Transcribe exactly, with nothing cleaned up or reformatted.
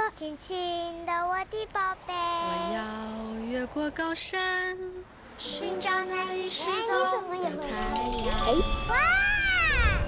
亲亲的我的宝贝。 我要越过高山，寻找那已失哎，你怎么踪的也会太阳。 唱？哇！